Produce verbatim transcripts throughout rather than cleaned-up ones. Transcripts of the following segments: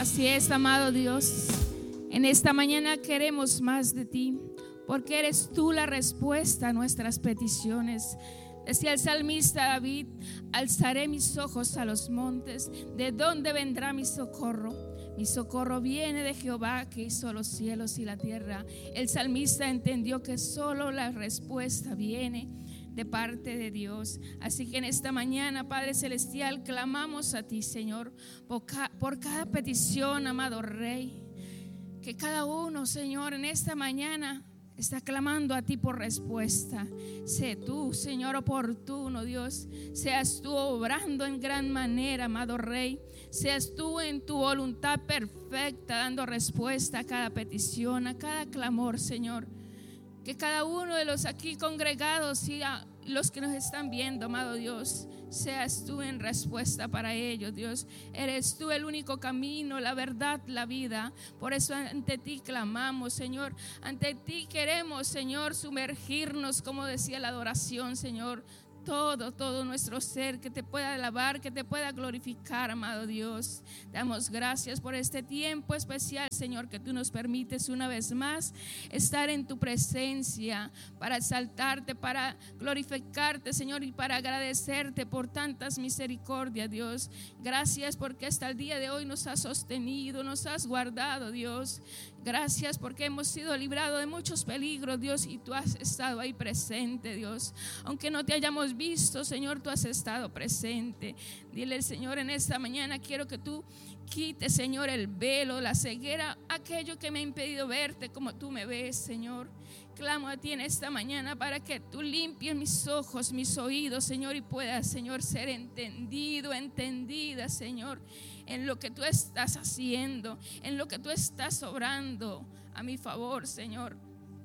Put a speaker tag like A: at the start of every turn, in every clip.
A: Así es, amado Dios. En esta mañana queremos más de ti, porque eres tú la respuesta a nuestras peticiones. Decía el salmista David: alzaré mis ojos a los montes, ¿de dónde vendrá mi socorro? Mi socorro viene de Jehová, que hizo los cielos y la tierra. El salmista entendió que solo la respuesta viene de parte de Dios. Así que en esta mañana, Padre Celestial, clamamos a ti, Señor, por, ca- por cada petición, amado Rey. Que cada uno, Señor, en esta mañana está clamando a ti por respuesta. Sé tú, Señor, oportuno, Dios. Seas tú obrando en gran manera, amado Rey. Seas tú en tu voluntad perfecta dando respuesta a cada petición, a cada clamor, Señor. Que cada uno de los aquí congregados y a los que nos están viendo, amado Dios, seas tú en respuesta para ellos, Dios. Eres tú el único camino, la verdad, la vida. Por eso ante ti clamamos, Señor. Ante ti queremos, Señor, sumergirnos, como decía la adoración, Señor. Todo, todo nuestro ser que te pueda alabar, que te pueda glorificar, amado Dios. Damos gracias por este tiempo especial, Señor, que tú nos permites una vez más estar en tu presencia para exaltarte, para glorificarte, Señor, y para agradecerte por tantas misericordias, Dios. Gracias porque hasta el día de hoy nos has sostenido, nos has guardado, Dios. Gracias porque hemos sido librados de muchos peligros, Dios, y tú has estado ahí presente, Dios. Aunque no te hayamos visto, Señor, tú has estado presente. Dile al Señor en esta mañana: quiero que tú quites, Señor, el velo, la ceguera, aquello que me ha impedido verte como tú me ves, Señor. Clamo a ti en esta mañana para que tú limpies mis ojos, mis oídos, Señor, y pueda, Señor, ser entendido, entendida, Señor, en lo que tú estás haciendo, en lo que tú estás obrando a mi favor, Señor.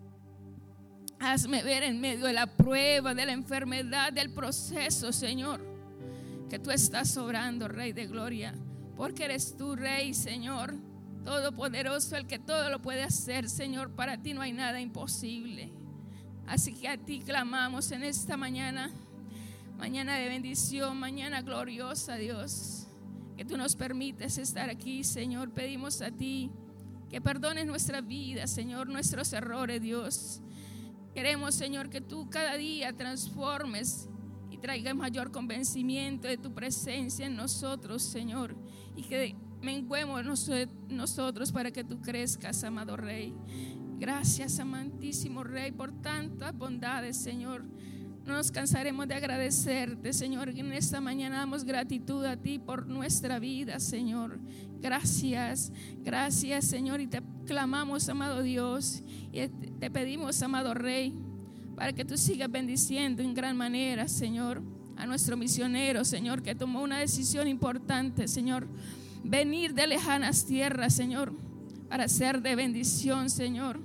A: Hazme ver en medio de la prueba, de la enfermedad, del proceso, Señor, que tú estás obrando, Rey de Gloria, porque eres tú, Rey, Señor, todopoderoso, el que todo lo puede hacer, Señor. Para ti no hay nada imposible. Así que a ti clamamos en esta mañana, mañana de bendición, mañana gloriosa, Dios, que tú nos permites estar aquí, Señor. Pedimos a ti que perdones nuestra vida, Señor, nuestros errores, Dios. Queremos, Señor, que tú cada día transformes y traigas mayor convencimiento de tu presencia en nosotros, Señor, y que menguemos nosotros para que tú crezcas, amado Rey. Gracias, amantísimo Rey, por tantas bondades, Señor. No nos cansaremos de agradecerte, Señor. En esta mañana damos gratitud a ti por nuestra vida, Señor. Gracias, gracias, Señor. Y te clamamos, amado Dios, y te pedimos, amado Rey, para que tú sigas bendiciendo en gran manera, Señor, a nuestro misionero, Señor, que tomó una decisión importante, Señor, venir de lejanas tierras, Señor, para ser de bendición, Señor,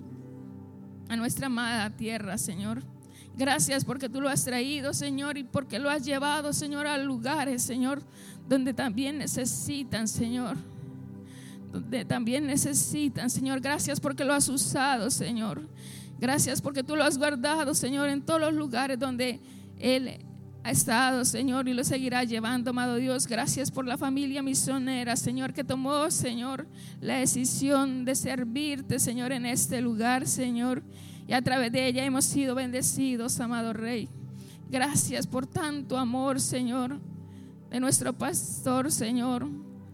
A: a nuestra amada tierra, Señor. Gracias porque tú lo has traído, Señor, y porque lo has llevado, Señor, a lugares, Señor, donde también necesitan, Señor, donde también necesitan, Señor. Gracias porque lo has usado, Señor. Gracias porque tú lo has guardado, Señor, en todos los lugares donde Él ha estado, Señor, y lo seguirá llevando, amado Dios. Gracias por la familia misionera, Señor, que tomó, Señor, la decisión de servirte, Señor, en este lugar, Señor, y a través de ella hemos sido bendecidos, amado Rey. Gracias por tanto amor, Señor, de nuestro pastor, Señor,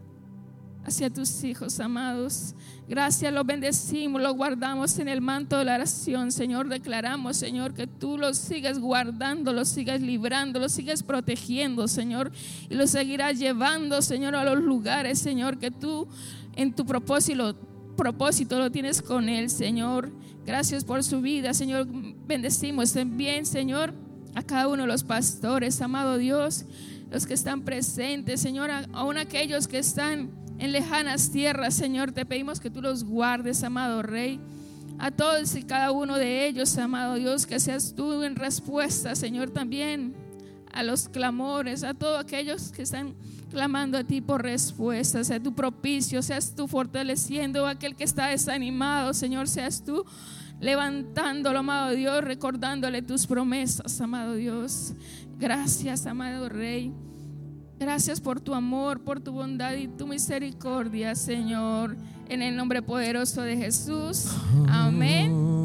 A: hacia tus hijos amados. Gracias, los bendecimos, los guardamos en el manto de la oración, Señor. Declaramos, Señor, que tú los sigues guardando, los sigues librando, los sigues protegiendo, Señor, y los seguirás llevando, Señor, a los lugares, Señor, que tú en tu propósito, propósito lo tienes con él, Señor. Gracias por su vida, Señor. Bendecimos también, Señor, a cada uno de los pastores, amado Dios, los que están presentes, Señor, aún aquellos que están en lejanas tierras, Señor. Te pedimos que tú los guardes, amado Rey. A todos y cada uno de ellos, amado Dios, que seas tú en respuesta, Señor, también a los clamores, a todos aquellos que están clamando a ti por respuesta. Sea tú propicio, seas tú fortaleciendo a aquel que está desanimado, Señor. Seas tú levantándolo, amado Dios, recordándole tus promesas, amado Dios. Gracias, amado Rey. Gracias por tu amor, por tu bondad y tu misericordia, Señor. En el nombre poderoso de Jesús. Amén.